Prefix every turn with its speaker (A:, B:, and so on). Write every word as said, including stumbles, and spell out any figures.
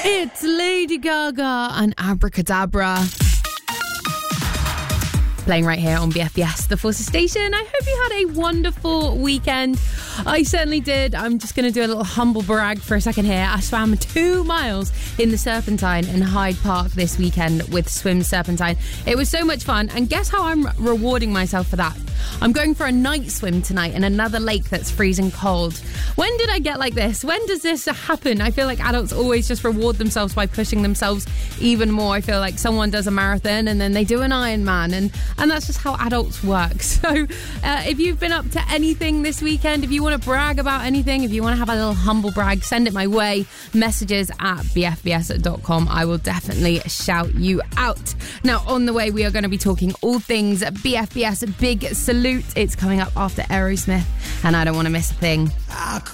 A: It's Lady Gaga and Abracadabra. Playing right here on B F B S, the Forces Station. I hope you had a wonderful weekend. I certainly did. I'm just going to do a little humble brag for a second here. I swam two miles in the Serpentine in Hyde Park this weekend with Swim Serpentine. It was so much fun. And guess how I'm rewarding myself for that? I'm going for a night swim tonight in another lake that's freezing cold. When did I get like this? When does this happen? I feel like adults always just reward themselves by pushing themselves even more. I feel like someone does a marathon and then they do an Ironman, and, and that's just how adults work. So uh, if you've been up to anything this weekend, if you want to brag about anything, if you want to have a little humble brag, send it my way. Messages at b f b s dot com. I will definitely shout you out. Now, on the way, we are going to be talking all things B F B S Big Salute. It's coming up after Aerosmith, and I don't want to miss a thing.
B: I